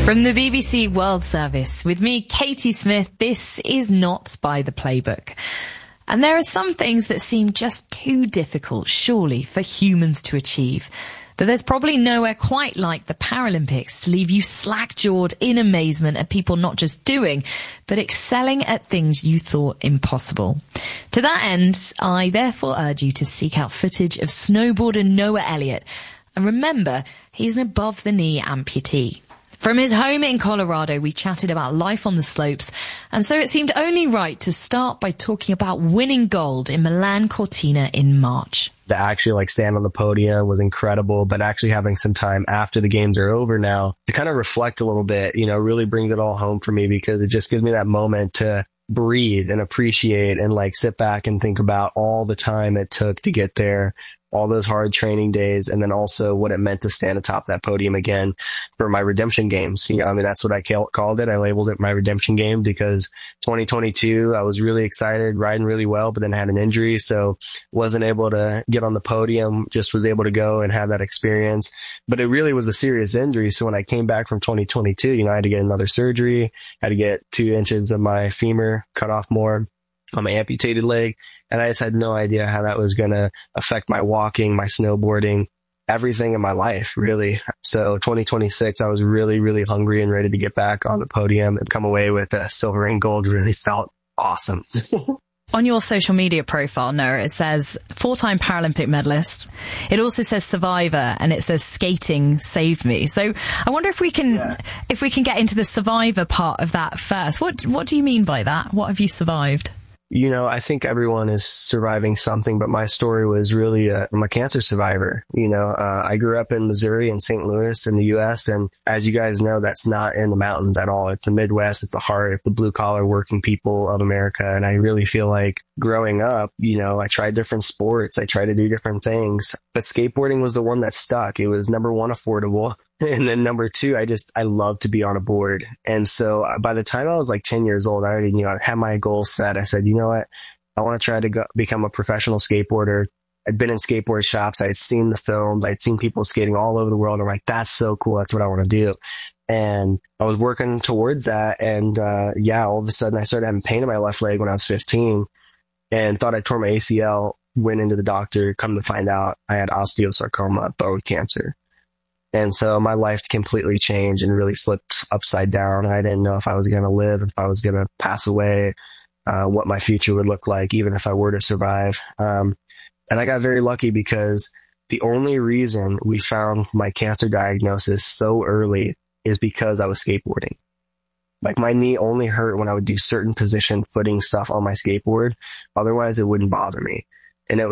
From the BBC World Service, with me, Katie Smith, this is not by the playbook. And there are some things that seem just too difficult, surely, for humans to achieve. But there's probably nowhere quite like the Paralympics to leave you slack-jawed in amazement at people not just doing, but excelling at things you thought impossible. To that end, I therefore urge you to seek out footage of snowboarder Noah Elliott. And remember, he's an above-the-knee amputee. From his home in Colorado, we chatted about life on the slopes, and so it seemed only right to start by talking about winning gold in Milan Cortina in March. To actually stand on the podium was incredible, but actually having some time after the games are over now to kind of reflect a little bit, really brings it all home for me, because it just gives me that moment to breathe and appreciate and sit back and think about all the time it took to get there, all those hard training days, and then also what it meant to stand atop that podium again for my redemption games. That's what I called it. I labeled it my redemption game, because 2022, I was really excited, riding really well, but then had an injury. So wasn't able to get on the podium, just was able to go and have that experience. But it really was a serious injury. So when I came back from 2022, I had to get another surgery, had to get 2 inches of my femur cut off more on my amputated leg. And I just had no idea how that was going to affect my walking, my snowboarding, everything in my life, really. So 2026, I was really, really hungry and ready to get back on the podium and come away with a silver and gold. Really felt awesome. On your social media profile, Noah, it says 4-time Paralympic medalist. It also says survivor, and it says skating saved me. So I wonder if we can get into the survivor part of that first. What do you mean by that? What have you survived? I think everyone is surviving something, but my story was really, I'm a cancer survivor. I grew up in Missouri and St. Louis in the U.S. And as you guys know, that's not in the mountains at all. It's the Midwest. It's the heart of the blue collar working people of America. And I really feel like growing up, I tried different sports. I tried to do different things, but skateboarding was the one that stuck. It was number one, affordable. And then number 2, I love to be on a board. And so by the time I was 10 years old, I already, I had my goals set. I said, you know what? I want to try to become a professional skateboarder. I'd been in skateboard shops. I had seen the films. I'd seen people skating all over the world. I'm like, that's so cool. That's what I want to do. And I was working towards that. And, all of a sudden I started having pain in my left leg when I was 15 and thought I tore my ACL, went into the doctor, come to find out I had osteosarcoma, bone cancer. And so my life completely changed and really flipped upside down. I didn't know if I was going to live, if I was going to pass away, what my future would look like, even if I were to survive. And I got very lucky, because the only reason we found my cancer diagnosis so early is because I was skateboarding. My knee only hurt when I would do certain position footing stuff on my skateboard. Otherwise, it wouldn't bother me.